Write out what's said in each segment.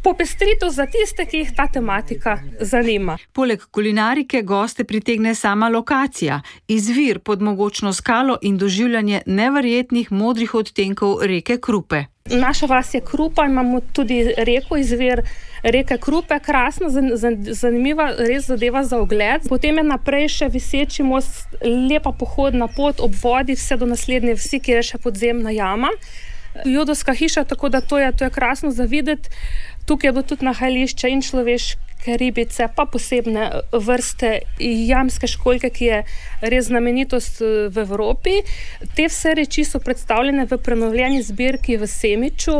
popestritev za tiste, ki jih ta tematika zanima. Poleg kulinarike goste pritegne sama lokacija, izvir pod mogočno skalo in doživljanje neverjetnih modrih odtenkov reke Krupe. Naša vas je Krupa, imamo tudi reko, izvir reke Krupe, krasna, zanimiva, res zadeva za ogled. Potem je naprej še viseči most, lepa pohodna pot ob vodi, vse do naslednje vsi, kjer je še podzemna jama. Judovska hiša, tako da to je krasno za videti. Tukaj je bilo tudi nahajališče in človeške ribice, pa posebne vrste jamske školjke, ki je res znamenitost v Evropi. Te vse reči so predstavljene v prenovljeni zbirki v Semiču.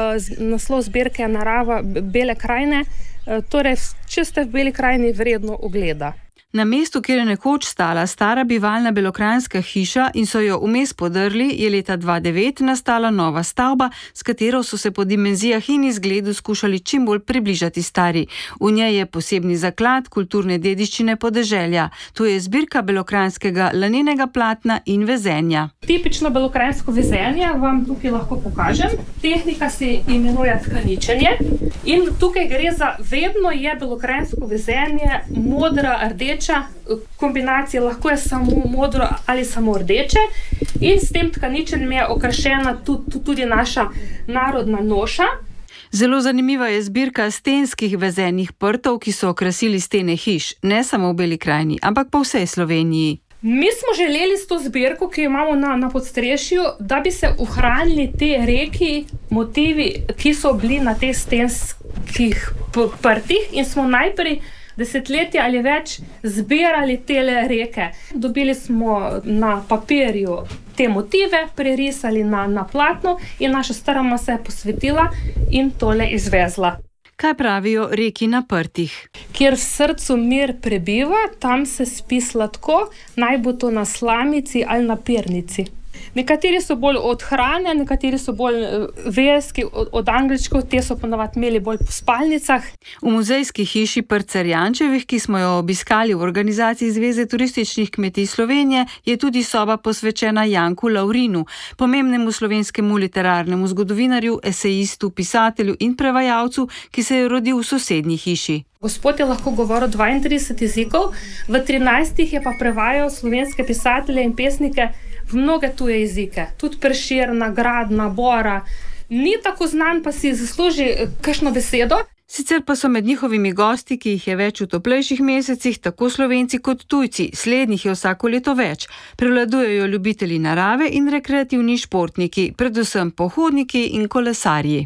Naslov zbirke je Narava Bele krajine. Torej, če ste v Beli krajini, vredno ogleda. Na mestu, kjer je nekoč stala stara bivalna belokranjska hiša in so jo vmes podrli, je leta 2009 nastala nova stavba, s katero so se po dimenzijah in izgledu skušali čim bolj približati stari. V njej je posebni zaklad kulturne dediščine podeželja. To je zbirka belokranjskega lanenega platna in vezenja. Tipično belokranjsko vezenje vam tukaj lahko pokažem. Tehnika se imenuje tkaničenje in tukaj gre za vedno je belokranjsko vezenje modra, rdeča, kombinacija lahko je samo modro ali samo rdeče in s tem tkaničenjem je okrašena tudi naša narodna noša. Zelo zanimiva je zbirka stenskih vezenih prtov, ki so okrasili stene hiš, ne samo v Beli krajini, ampak po vsej Sloveniji. Mi smo želeli s to zbirko, ki jo imamo na podstrešju, da bi se ohranili te reki, motivi, ki so bili na teh stenskih prtih in smo najprej desetletja ali več zbirali tele reke. Dobili smo na papirju te motive, prerisali na platno in naša stara mama se je posvetila in tole izvezla. Kaj pravijo reki na prtih? Kjer v srcu mir prebiva, tam se spi sladko, naj bo to na slamici ali na pirnici. Nekateri so bolj od hrane, nekateri so bolj verski od angelčkov, te so ponavadi imeli bolj po spalnicah. V muzejski hiši Prcerjančevih, ki smo jo obiskali v organizaciji Zveze turističnih kmetij Slovenije, je tudi soba posvečena Janku Lavrinu, pomembnemu slovenskemu literarnemu zgodovinarju, esejistu, pisatelju in prevajalcu, ki se je rodil v sosednji hiši. Gospod je lahko govoril 32 jezikov, v 13 je pa prevajal slovenske pisatelje in pesnike v mnoge tuje jezike. Tudi Prešerna, Gradna, Bora. Ni tako znan, pa si zasluži kakšno besedo. Sicer pa so med njihovimi gosti, ki jih je več v toplejših mesecih, tako Slovenci kot tujci. Slednjih je vsako leto več. Prevladujejo ljubitelji narave in rekreativni športniki, predvsem pohodniki in kolesarji.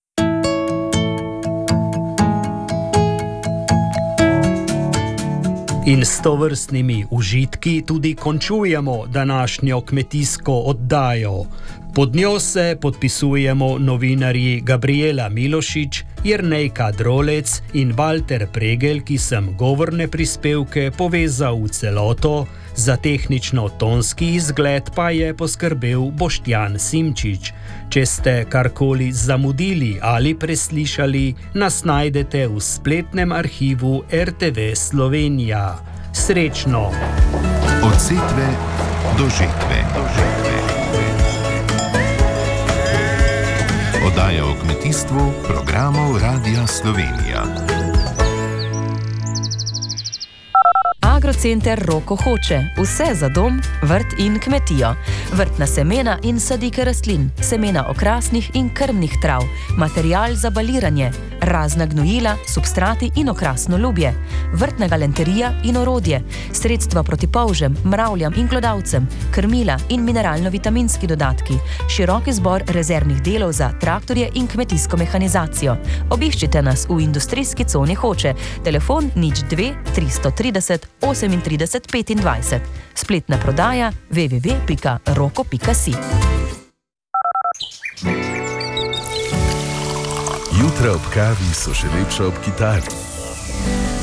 In s tovrstnimi užitki tudi končujemo današnjo kmetijsko oddajo. Pod njo se podpisujemo novinarji Gabriela Milošič, Jernejka Drolec in Walter Pregel, ki sem govorne prispevke povezal v celoto, za tehnično-tonski izgled pa je poskrbel Boštjan Simčič. Če ste karkoli zamudili ali preslišali, nas najdete v spletnem arhivu RTV Slovenija. Srečno! Od setve do žetve. Oddaja o kmetijstvu programov Radia Slovenija. Agrocenter Roko Hoče. Vse za dom, vrt in kmetijo. Vrtna semena in sadike rastlin, semena okrasnih in krmnih trav, material za baliranje, razna gnojila, substrati in okrasno ljubje, vrtna galanterija in orodje, sredstva proti polžem, mravljam in glodavcem, krmila in mineralno-vitaminski dodatki, širok izbor rezervnih delov za traktorje in kmetijsko mehanizacijo. Obiščite nas v industrijski coni Hoče. Telefon 02 330 38 25. Spletna prodaja www.roko.si. Jutra ob kavi so še lepša ob kitari.